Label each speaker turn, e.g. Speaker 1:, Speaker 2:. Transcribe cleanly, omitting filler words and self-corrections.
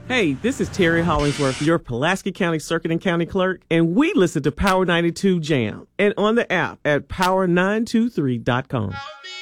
Speaker 1: Hey, this is Terry Hollingsworth, your Pulaski County Circuit and County Clerk, and we listen to Power 92 Jam and on the app at power923.com.